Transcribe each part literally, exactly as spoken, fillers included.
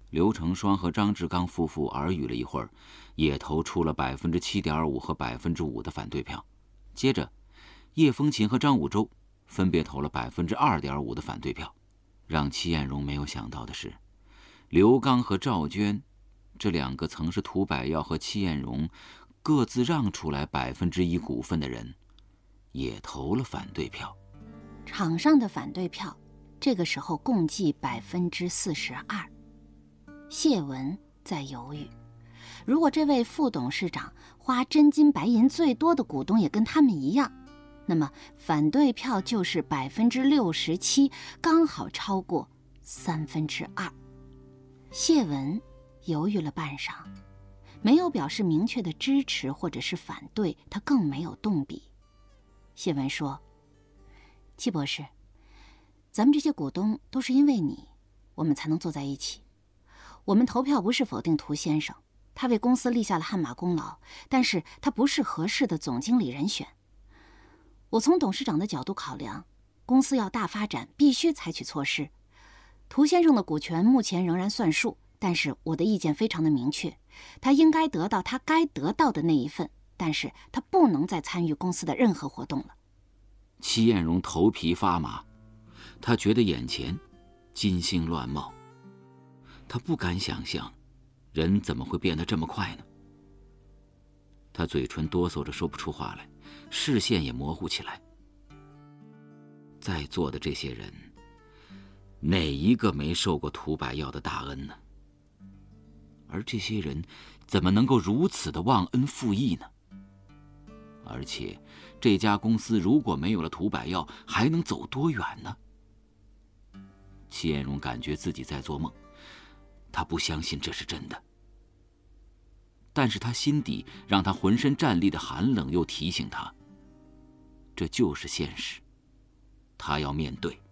刘成双和张志刚夫妇耳语了一会儿，也投出了百分之七点五和百分之五的反对票。接着，叶风琴和张武周分别投了百分之二点五的反对票。让戚艳荣没有想到的是，刘刚和赵娟这两个曾是涂百耀和戚艳荣各自让出来百分之一股份的人，也投了反对票。 场上的反对票这个时候共计百分之四十二。谢文在犹豫，如果这位副董事长花真金白银最多的股东也跟他们一样，那么反对票就是百分之六十七，刚好超过三分之二。谢文犹豫了半晌，没有表示明确的支持或者是反对，他更没有动笔。谢文说：“戚博士，咱们这些股东都是因为你，我们才能坐在一起。我们投票不是否定涂先生，他为公司立下了汗马功劳，但是他不是合适的总经理人选。我从董事长的角度考量，公司要大发展，必须采取措施。涂先生的股权目前仍然算数，但是我的意见非常的明确，他应该得到他该得到的那一份，但是他不能再参与公司的任何活动了。” 戚艳荣头皮发麻，他觉得眼前金星乱冒，他不敢想象人怎么会变得这么快呢？他嘴唇哆嗦着说不出话来，视线也模糊起来。在座的这些人，哪一个没受过涂百耀的大恩呢？而这些人怎么能够如此的忘恩负义呢？而且这家公司如果没有了涂百耀，还能走多远呢？戚艳荣感觉自己在做梦，他不相信这是真的。但是他心底让他浑身战栗的寒冷又提醒他，这就是现实，他要面对。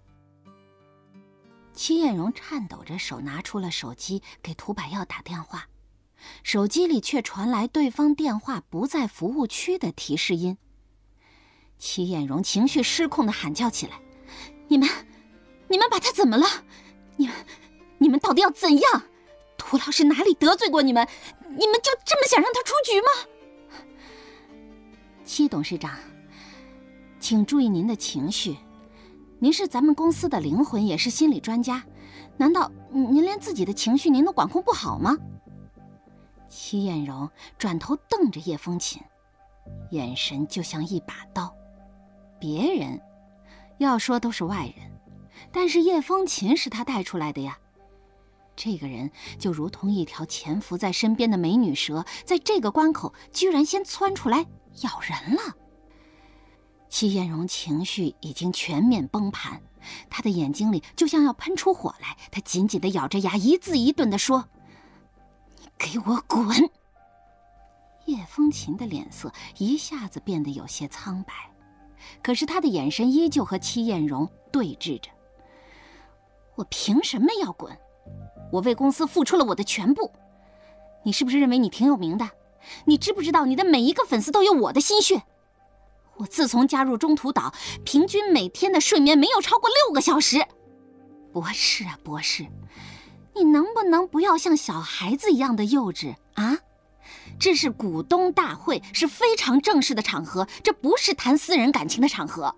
戚艳荣颤抖着手拿出了手机，给涂百耀打电话，手机里却传来对方电话不在服务区的提示音。戚艳荣情绪失控地喊叫起来：“你们，你们把他怎么了？你们，你们到底要怎样？涂老师哪里得罪过你们？你们就这么想让他出局吗？”戚董事长，请注意您的情绪。您是咱们公司的灵魂，也是心理专家，难道您连自己的情绪您都管控不好吗？戚艳荣转头瞪着叶风琴，眼神就像一把刀。别人要说都是外人，但是叶风琴是他带出来的呀。这个人就如同一条潜伏在身边的美女蛇，在这个关口居然先窜出来咬人了。戚艳荣情绪已经全面崩盘，她的眼睛里就像要喷出火来，她紧紧地咬着牙，一字一顿地说：“你给我滚！”叶风琴的脸色一下子变得有些苍白，可是她的眼神依旧和戚艳荣对峙着。我凭什么要滚？我为公司付出了我的全部，你是不是认为你挺有名的？你知不知道你的每一个粉丝都有我的心血？我自从加入中途岛，平均每天的睡眠没有超过六个小时。博士啊博士，你能不能不要像小孩子一样的幼稚啊？这是股东大会，是非常正式的场合，这不是谈私人感情的场合。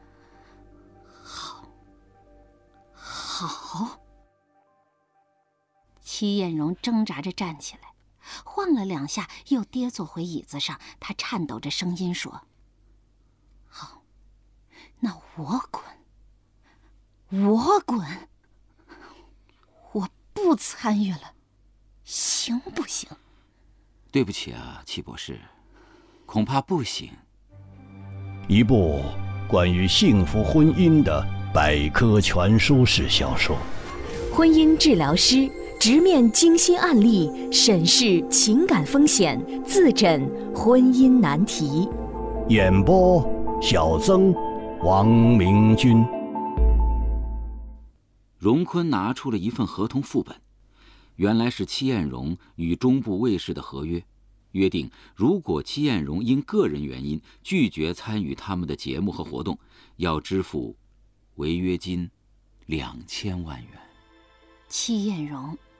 好，好。戚艳荣挣扎着站起来，晃了两下，又跌坐回椅子上。她颤抖着声音说：“好，那我滚，我滚，我不参与了，行不行？” 对不起啊，戚博士，恐怕不行。 一部关于幸福婚姻的百科全书式小说， 婚姻治疗师直面精心案例，审视情感风险，自诊婚姻难题。 演播小曾、王明君。 荣坤拿出了一份合同副本，原来是戚艳荣与中部卫视的合约，约定如果戚艳荣因个人原因拒绝参与他们的节目和活动，要支付违约金两千万元。 戚艳荣